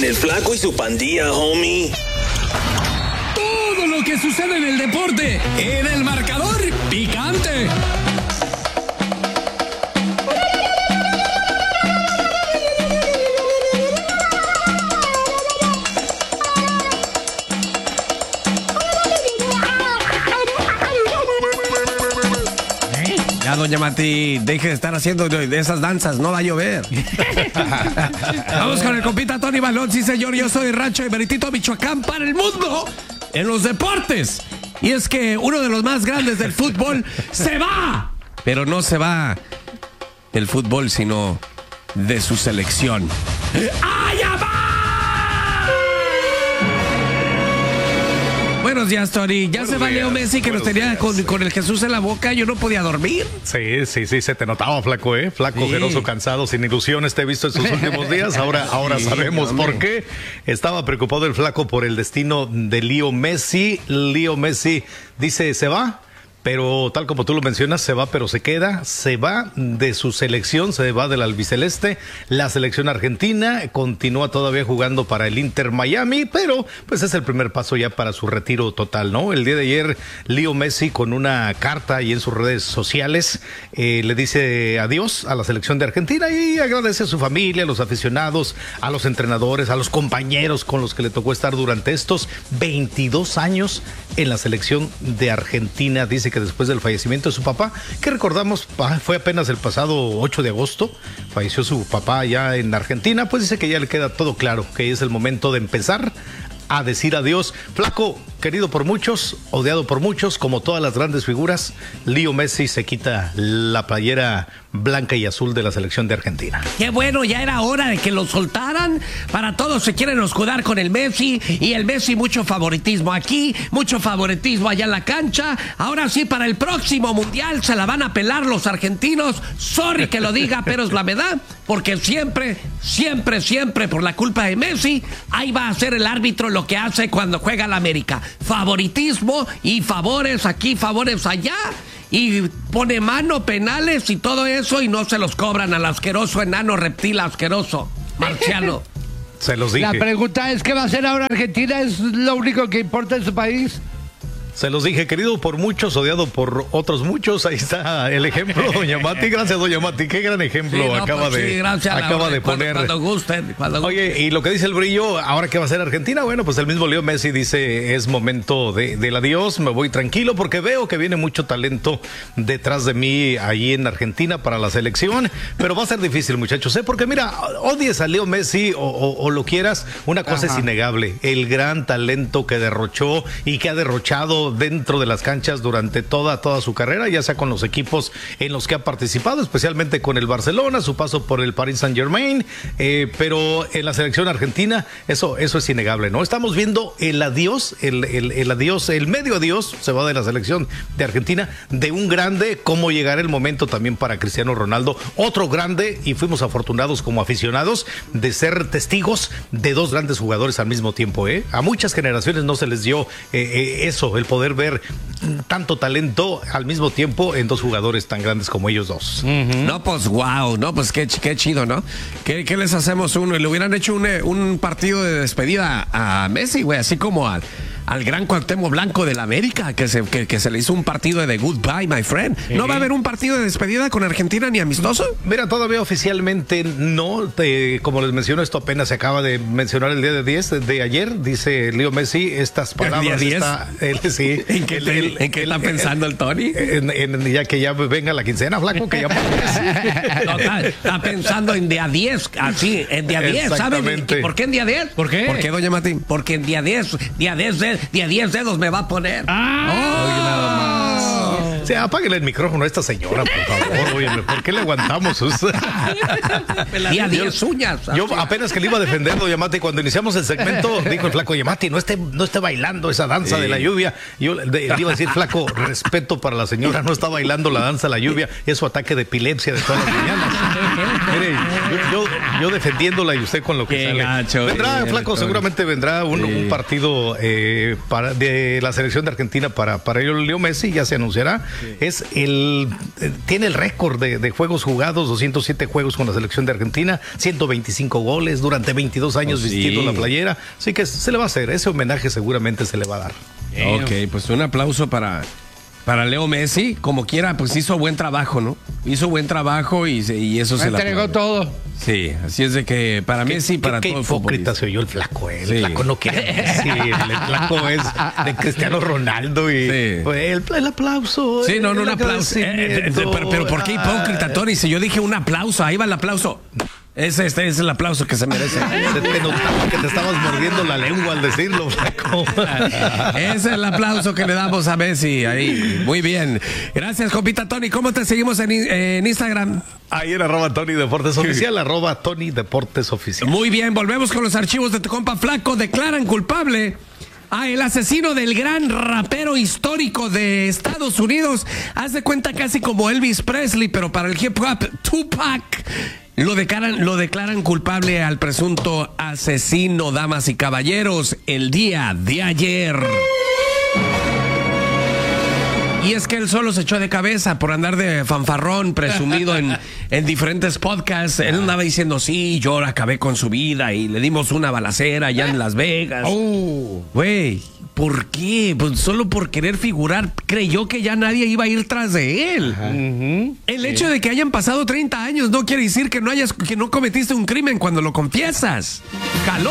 En el Flaco y su pandilla, homie. Todo lo que sucede en el deporte, en el marcador picante. Ya, doña Mati, deje de estar haciendo de esas danzas, no va a llover. Vamos con el compita Tony Balón, sí señor, yo soy Rancho de Meritito, Michoacán, para el mundo, en los deportes. Y es que uno de los más grandes del fútbol se va, pero no se va del fútbol, sino de su selección. ¡Allá va! Buenos días, Tony. Ya se va Leo Messi, que nos tenía con el Jesús en la boca. Yo no podía dormir. Sí, se te notaba, flaco, ¿eh? Flaco, sí. Ojeroso, cansado, sin ilusiones, te he visto estos últimos días. Ahora sí, sabemos por qué. Estaba preocupado el flaco por el destino de Leo Messi. Leo Messi dice, se va. Pero tal como tú lo mencionas, se va pero se queda, se va de su selección, se va del albiceleste, la selección argentina, continúa todavía jugando para el Inter Miami, pero pues es el primer paso ya para su retiro total, ¿no? El día de ayer, Leo Messi con una carta y en sus redes sociales le dice adiós a la selección de Argentina y agradece a su familia, a los aficionados, a los entrenadores, a los compañeros con los que le tocó estar durante estos 22 años en la selección de Argentina. Dice que después del fallecimiento de su papá, que recordamos fue apenas el pasado 8 de agosto, falleció su papá allá en Argentina, pues dice que ya le queda todo claro, que es el momento de empezar a decir adiós. Flaco, querido por muchos, odiado por muchos, como todas las grandes figuras, Leo Messi se quita la playera blanca y azul de la selección de Argentina. Qué bueno, ya era hora de que lo soltaran. Para todos se quieren escudar con el Messi, y el Messi mucho favoritismo aquí, mucho favoritismo allá en la cancha. Ahora sí, para el próximo mundial se la van a pelar los argentinos. Sorry que lo diga, pero es la verdad, porque siempre por la culpa de Messi, ahí va a ser el árbitro lo que hace cuando juega la América. Favoritismo y favores aquí, favores allá, y pone mano, penales y todo eso, y no se los cobran al asqueroso enano reptil asqueroso marciano. Se los dije. La pregunta es, ¿qué va a hacer ahora Argentina? ¿Es lo único que importa en su país? Se los dije, querido por muchos, odiado por otros muchos. Ahí está el ejemplo, doña Mati. Gracias, doña Mati. Qué gran ejemplo sí, acaba de poner. Cuando gusten. Oye, y lo que dice el Brillo, ¿ahora qué va a hacer Argentina? Bueno, pues el mismo Leo Messi dice, es momento del adiós, me voy tranquilo porque veo que viene mucho talento detrás de mí ahí en Argentina para la selección, pero va a ser difícil, muchachos, porque mira, odies a Leo Messi o lo quieras, una cosa es innegable, el gran talento que derrochó y que ha derrochado dentro de las canchas durante toda su carrera, ya sea con los equipos en los que ha participado, especialmente con el Barcelona, su paso por el Paris Saint-Germain, pero en la selección argentina eso es innegable, ¿no? Estamos viendo el adiós, el adiós, el medio adiós, se va de la selección de Argentina, de un grande, cómo llegará el momento también para Cristiano Ronaldo, otro grande, y fuimos afortunados como aficionados de ser testigos de dos grandes jugadores al mismo tiempo, ¿eh? A muchas generaciones no se les dio eso, el poder ver tanto talento al mismo tiempo en dos jugadores tan grandes como ellos dos. No, pues wow, no, pues qué chido, ¿no? ¿Qué les hacemos uno? Le hubieran hecho un partido de despedida a Messi, güey, así como al gran Cuauhtémoc Blanco de la América, que se le hizo un partido de goodbye, my friend. ¿No va a haber un partido de despedida con Argentina ni amistoso? Mira, todavía oficialmente no. Como les menciono, esto apenas se acaba de mencionar el día de ayer. Dice Leo Messi estas palabras. ¿El día 10? Sí. ¿En qué está pensando el Tony? Ya que ya venga la quincena, flaco, que ya... No, está pensando en día 10, así, en día 10, ¿saben? ¿Por qué en día 10? ¿Por qué? ¿Por qué, doña Mati? Porque en día 10 dedos me va a poner. Sí, apáguele el micrófono a esta señora, por favor. Oye, ¿por qué le aguantamos? Día 10 uñas. Yo apenas que le iba a defender, doña Mati, cuando iniciamos el segmento, dijo el flaco, oye, Mati, no esté bailando esa danza de la lluvia. Yo le iba a decir, flaco, respeto para la señora, no está bailando la danza de la lluvia, es su ataque de epilepsia de todas las mañanas. Mire, yo defendiéndola y usted con lo que Qué sale. gacho, Vendrá, Flaco, Torres. seguramente vendrá un partido de la selección de Argentina para Leo Messi, ya se anunciará. Tiene el récord de juegos jugados, 207 juegos con la selección de Argentina, 125 goles durante 22 años vistiendo la playera. Así que se le va a hacer, ese homenaje seguramente se le va a dar. Ok, pues un aplauso para Leo Messi. Como quiera, pues hizo buen trabajo, ¿no? Hizo buen trabajo y eso se le entregó todo. Sí, así es de que para Messi, para todo el hipócrita futbolista. se oyó el Flaco, El Sí. Flaco no quiere a Messi, el Flaco es de Cristiano Ronaldo y Sí. pues, el aplauso. Sí, no, el un aplauso. Pero ¿por qué hipócrita, Tony? Si yo dije un aplauso, ahí va el aplauso. Este es el aplauso que se merece. Se te notaba que te estabas mordiendo la lengua al decirlo, Flaco. Ese es el aplauso que le damos a Messi. Ahí, muy bien. Gracias, compita Tony. ¿Cómo te seguimos en Instagram? Ahí en @Tony Deportes Oficial, @Tony Deportes Oficial. Muy bien, volvemos con los archivos de tu compa Flaco. Declaran culpable a el asesino del gran rapero histórico de Estados Unidos. Haz de cuenta casi como Elvis Presley, pero para el hip hop, Tupac. Lo declaran culpable al presunto asesino, damas y caballeros, el día de ayer. Y es que él solo se echó de cabeza por andar de fanfarrón, presumido en diferentes podcasts. Él andaba diciendo, sí, yo acabé con su vida y le dimos una balacera allá en Las Vegas. Güey, ¿por qué? Pues solo por querer figurar, creyó que ya nadie iba a ir tras de él. El hecho de que hayan pasado 30 años no quiere decir que no cometiste un crimen cuando lo confiesas. Jaló.